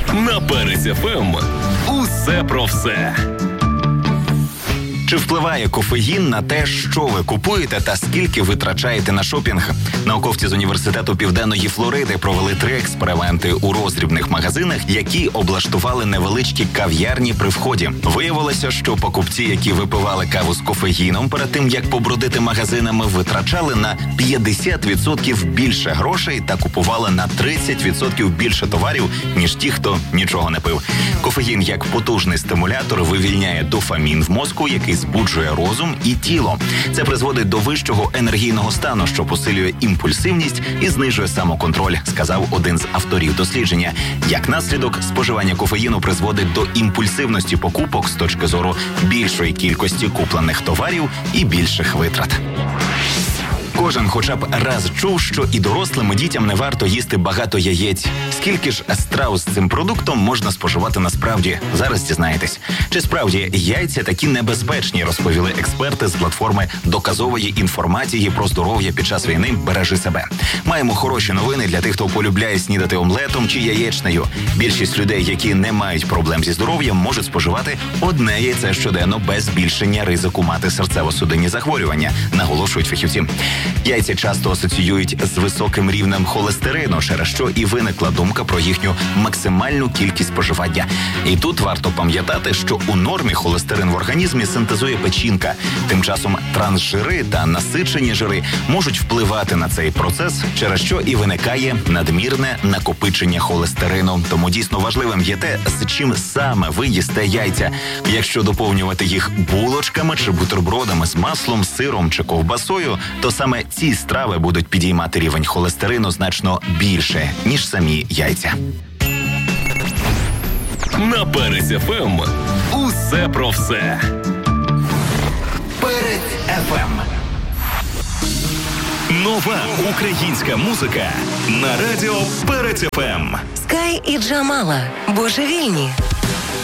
На Перець ФМ. Усе про все. Чи впливає кофеїн на те, що ви купуєте та скільки витрачаєте на шопінг? Науковці з університету Південної Флориди провели 3 експерименти у роздрібних магазинах, які облаштували невеличкі кав'ярні при вході. Виявилося, що покупці, які випивали каву з кофеїном перед тим, як побродити магазинами, витрачали на 50% більше грошей та купували на 30% більше товарів, ніж ті, хто нічого не пив. Кофеїн як потужний стимулятор вивільняє дофамін в мозку, який збуджує розум і тіло. Це призводить до вищого енергійного стану, що посилює імпульсивність і знижує самоконтроль, сказав один з авторів дослідження. Як наслідок, споживання кофеїну призводить до імпульсивності покупок з точки зору більшої кількості куплених товарів і більших витрат. Кожен хоча б раз чув, що і дорослим, і дітям не варто їсти багато яєць. Скільки ж страв з цим продуктом можна споживати насправді? Зараз дізнаєтесь. Чи справді яйця такі небезпечні, розповіли експерти з платформи доказової інформації про здоров'я під час війни «Бережи себе». Маємо хороші новини для тих, хто полюбляє снідати омлетом чи яєчнею. Більшість людей, які не мають проблем зі здоров'ям, можуть споживати одне яйце щоденно без збільшення ризику мати серцево-судинні захворювання, наголошують фахівці. Яйця часто асоціюють з високим рівнем холестерину, через що і виникла думка про їхню максимальну кількість споживання. І тут варто пам'ятати, що у нормі холестерин в організмі синтезує печінка. Тим часом трансжири та насичені жири можуть впливати на цей процес, через що і виникає надмірне накопичення холестерину. Тому дійсно важливим є те, з чим саме ви їсте яйця. Якщо доповнювати їх булочками чи бутербродами з маслом, сиром чи ковбасою, то саме ці страви будуть підіймати рівень холестерину значно більше, ніж самі яйця. На Перець ФМ. Усе про все. Перець ФМ. Нова українська музика на радіо Перець ФМ. Скай і Джамала. Божевільні.